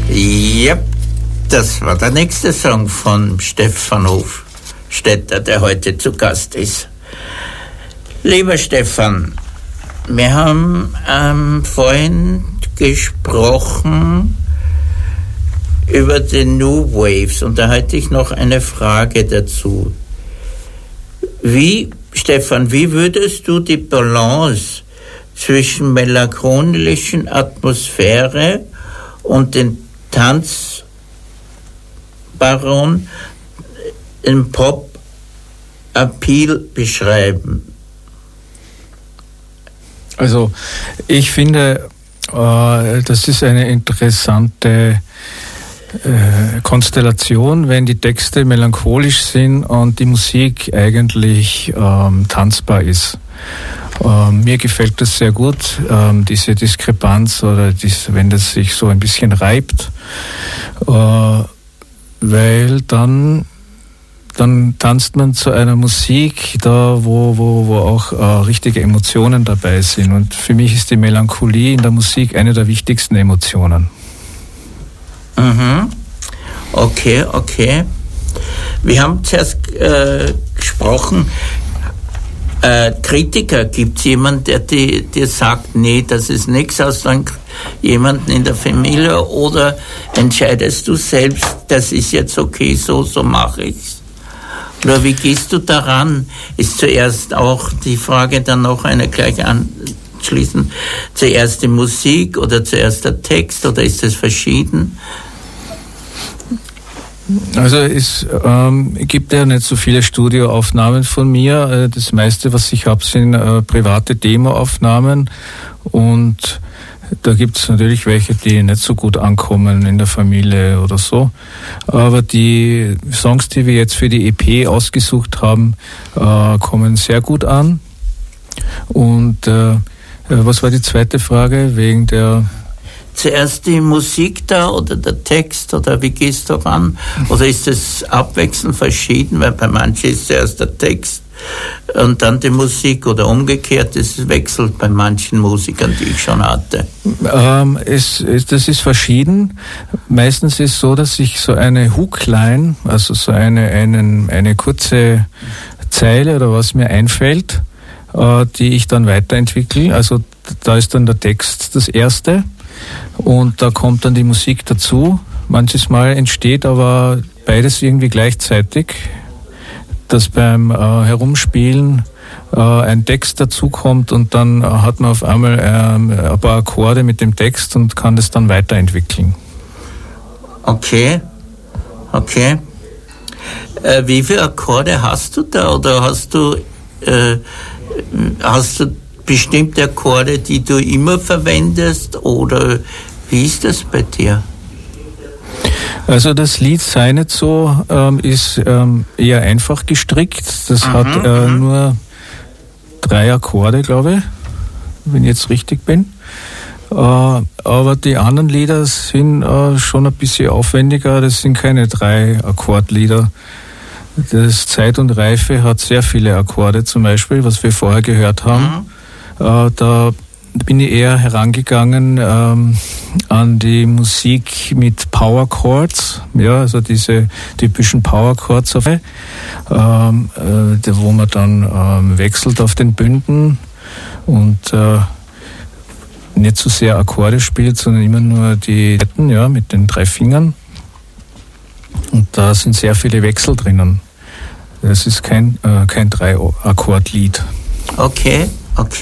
Ja, das war der nächste Song von Stefan Hofstetter, der heute zu Gast ist. Lieber Stefan, wir haben vorhin gesprochen über die New Waves und da hätte ich noch eine Frage dazu. Stefan, wie würdest du die Balance zwischen melancholischen Atmosphäre und den Tanzbaron im Pop-Appeal beschreiben? Also ich finde, das ist eine interessante Konstellation, wenn die Texte melancholisch sind und die Musik eigentlich tanzbar ist. Mir gefällt das sehr gut, diese Diskrepanz oder wenn das sich so ein bisschen reibt, weil dann tanzt man zu einer Musik, da wo auch richtige Emotionen dabei sind. Und für mich ist die Melancholie in der Musik eine der wichtigsten Emotionen. Mhm. Okay. Wir haben zuerst gesprochen, Kritiker, gibt es jemanden, der dir sagt, nee, das ist nichts, aus jemanden in der Familie, oder entscheidest du selbst, das ist jetzt okay, so mache ich's? Oder wie gehst du daran? Ist zuerst auch die Frage dann noch eine gleich anschließend, zuerst die Musik oder zuerst der Text, oder ist es verschieden? Also es gibt ja nicht so viele Studioaufnahmen von mir. Das meiste, was ich habe, sind private Demoaufnahmen, und da gibt es natürlich welche, die nicht so gut ankommen in der Familie oder so. Aber die Songs, die wir jetzt für die EP ausgesucht haben, kommen sehr gut an. Und was war die zweite Frage? Wegen der... Zuerst die Musik da oder der Text, oder wie gehst du ran? Oder ist es abwechselnd verschieden, weil bei manchen ist zuerst der Text und dann die Musik, oder umgekehrt, es wechselt bei manchen Musikern, die ich schon hatte? Das ist verschieden. Meistens ist es so, dass ich so eine Hookline, also so eine kurze Zeile oder was mir einfällt, die ich dann weiterentwickle. Also da ist dann der Text das Erste. Und da kommt dann die Musik dazu. Manches Mal entsteht aber beides irgendwie gleichzeitig, dass beim Herumspielen ein Text dazukommt, und dann hat man auf einmal ein paar Akkorde mit dem Text und kann das dann weiterentwickeln. Okay. Wie viele Akkorde hast du da, oder hast du bestimmte Akkorde, die du immer verwendest, oder wie ist das bei dir? Also das Lied Sei nicht so ist eher einfach gestrickt. Das hat nur 3 Akkorde, glaube ich, wenn ich jetzt richtig bin. Aber die anderen Lieder sind schon ein bisschen aufwendiger. Das sind keine 3 Akkordlieder. Das Zeit und Reife hat sehr viele Akkorde, zum Beispiel, was wir vorher gehört haben. Da bin ich eher herangegangen an die Musik mit Power Chords, ja, also diese typischen Power Chords, wo man dann wechselt auf den Bünden und nicht so sehr Akkorde spielt, sondern immer nur die Seiten, ja, mit den 3 Fingern. Und da sind sehr viele Wechsel drinnen. Das ist kein 3-Akkord-Lied. Okay.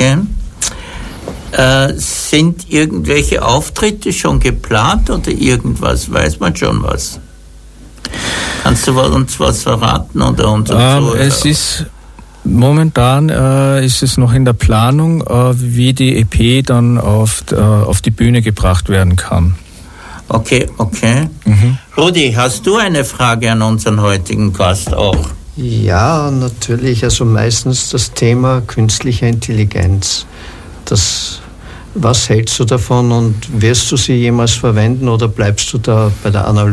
Sind irgendwelche Auftritte schon geplant oder irgendwas? Weiß man schon was? Kannst du uns was verraten oder uns? Es ist momentan ist es noch in der Planung, wie die EP dann auf die Bühne gebracht werden kann. Okay. Rudi, hast du eine Frage an unseren heutigen Gast auch? Ja, natürlich. Also meistens das Thema künstliche Intelligenz. Was hältst du davon, und wirst du sie jemals verwenden, oder bleibst du da bei der Analyse?